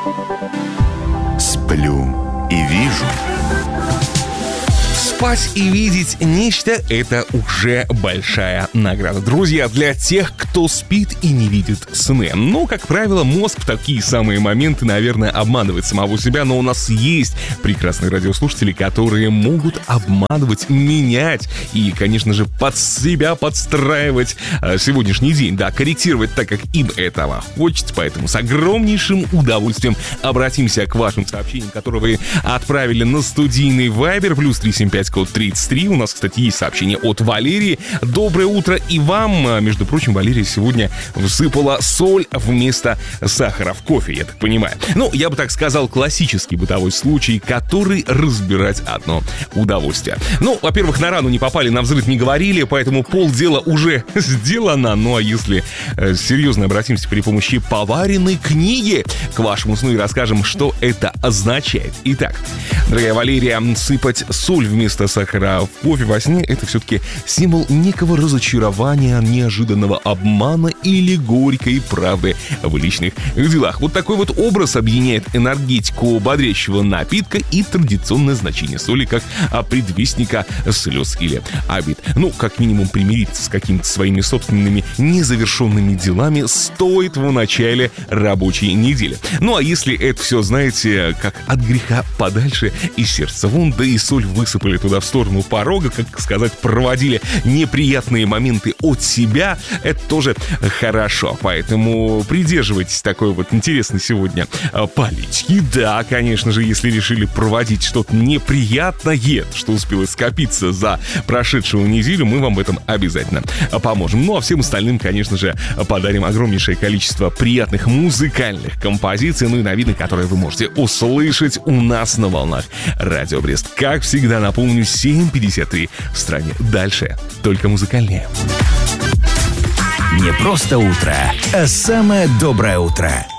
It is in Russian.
Сплю и вижу. Спать и видеть нечто — это уже большая награда. Друзья, для тех, кто спит и не видит сны. Ну, как правило, мозг в такие самые моменты, наверное, обманывает самого себя, но у нас есть прекрасные радиослушатели, которые могут обманывать, менять и, конечно же, под себя подстраивать сегодняшний день, да, корректировать так, как им этого хочется. Поэтому с огромнейшим удовольствием обратимся к вашим сообщениям, которые вы отправили на студийный Viber, +375 код 33. У нас, кстати, есть сообщение от Валерии. Доброе утро и вам. Между прочим, Валерия сегодня всыпала соль вместо сахара в кофе, я так понимаю. Ну, я бы так сказал, классический бытовой случай, который разбирать одно удовольствие. Ну, во-первых, на рану не попали, на взрыв не говорили, поэтому полдела уже сделано. Ну, а если серьезно обратимся при помощи поваренной книги к вашему сну и расскажем, что это означает. Итак, дорогая Валерия, сыпать соль вместо сахара в кофе во сне — это все-таки символ некого разочарования, неожиданного обмана или горькой правды в личных делах. Вот такой вот образ объединяет энергетику бодрящего напитка и традиционное значение соли как предвестника слез или обид. Ну, как минимум, примириться с какими-то своими собственными незавершенными делами стоит в начале рабочей недели. Ну, а если это все, знаете, как от греха подальше, из сердца вон, да и соль высыпали туда в сторону порога, как сказать, проводили неприятные моменты от себя, это тоже хорошо. Поэтому придерживайтесь такой вот интересной сегодня политики. Да, конечно же, если решили проводить что-то неприятное, что успело скопиться за прошедшую неделю, мы вам в этом обязательно поможем. Ну а всем остальным, конечно же, подарим огромнейшее количество приятных музыкальных композиций, ну и новинок, которые вы можете услышать у нас на волнах Радио Брест. Как всегда, напомню, 7:53 в стране. Дальше только музыкальнее. Не просто утро, а самое доброе утро.